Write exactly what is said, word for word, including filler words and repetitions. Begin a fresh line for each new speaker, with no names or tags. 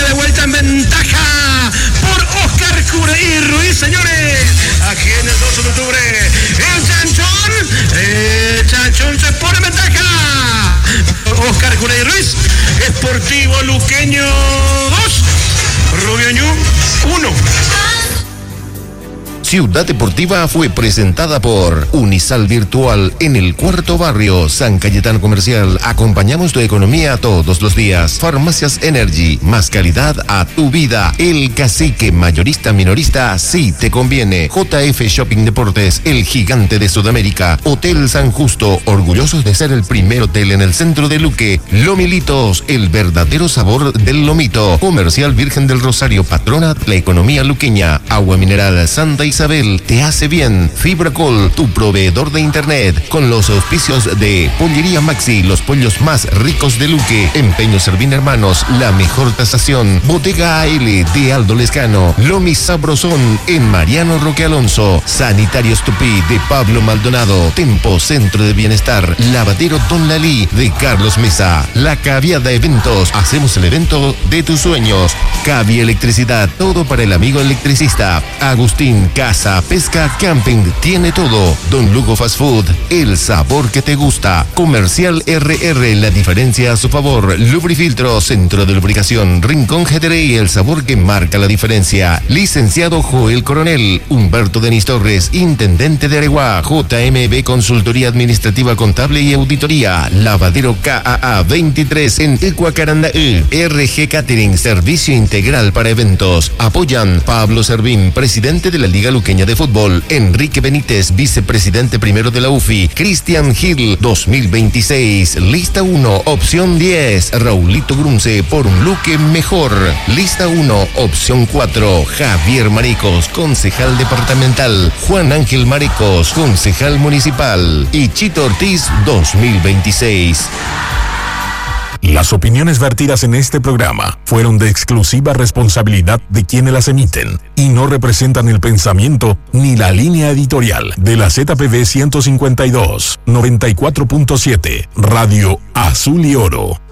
de vuelta en ventaja por Oscar Curay Ruiz, señores. Aquí en el doce de octubre, el Chanchón, el Chanchón se pone en ventaja por Oscar Curay Ruiz. Sportivo Luqueño dos, Rubio Ñu uno.
Ciudad Deportiva fue presentada por Unisal Virtual en el Cuarto Barrio, San Cayetano Comercial. Acompañamos tu economía todos los días. Farmacias Energy, más calidad a tu vida. El Cacique, mayorista minorista, sí te conviene. J F Shopping Deportes, el gigante de Sudamérica. Hotel San Justo, orgullosos de ser el primer hotel en el centro de Luque. Lomilitos, el verdadero sabor del lomito. Comercial Virgen del Rosario, patrona la economía luqueña. Agua mineral Santa Isabel. Isabel te hace bien. Fibracol, tu proveedor de internet, con los auspicios de Pollería Maxi, los pollos más ricos de Luque. Empeño Servín Hermanos, la mejor tasación. Bodega A L de Aldo Lescano. Lomi Sabrosón en Mariano Roque Alonso. Sanitarios Tupí de Pablo Maldonado. Tempo Centro de Bienestar. Lavadero Don Lalí de Carlos Mesa. La Caviada Eventos, hacemos el evento de tus sueños. Cavi Electricidad, todo para el amigo electricista. Agustín Casa, pesca, camping, tiene todo. Don Lugo Fast Food, el sabor que te gusta. Comercial R R, la diferencia a su favor. Lubrifiltro, centro de lubricación. Rincón G T R I, el sabor que marca la diferencia. Licenciado Joel Coronel. Humberto Denis Torres, intendente de Areguá. J M B Consultoría Administrativa Contable y Auditoría. Lavadero K A A veintitrés en Ecuacarandaí. R G Catering, servicio integral para eventos. Apoyan Pablo Servín, presidente de la Liga Luqueña de Fútbol. Enrique Benítez, vicepresidente primero de la U F I. Cristian Gil, dos mil veintiséis. Lista uno, opción diez. Raulito Grunce, por un Luque mejor. Lista uno, opción cuatro. Javier Maricos, concejal departamental. Juan Ángel Maricos, concejal municipal. Y Chito Ortiz, dos mil veintiséis.
Las opiniones vertidas en este programa fueron de exclusiva responsabilidad de quienes las emiten y no representan el pensamiento ni la línea editorial de la Z P B ciento cincuenta y dos, noventa y cuatro punto siete, Radio Azul y Oro.